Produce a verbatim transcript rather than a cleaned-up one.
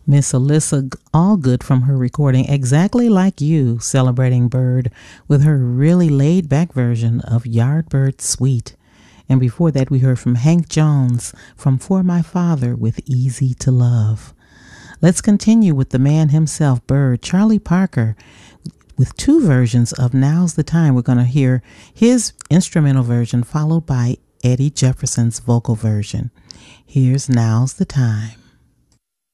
Miss Alyssa Allgood from her recording Exactly Like You, celebrating Bird with her really laid-back version of Yardbird Suite. And before that, we heard from Hank Jones from For My Father with Easy to Love. Let's continue with the man himself, Bird, Charlie Parker, with two versions of Now's the Time. We're going to hear his instrumental version followed by Eddie Jefferson's vocal version. Here's Now's the Time.